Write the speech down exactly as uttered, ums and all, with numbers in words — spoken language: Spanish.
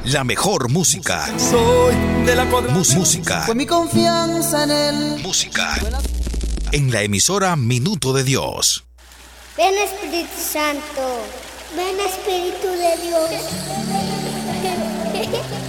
La mejor música. Soy de la cuadra. Mus- música. Fue mi confianza en él. Música. En la emisora Minuto de Dios. Ven Espíritu Santo. Ven Espíritu de Dios.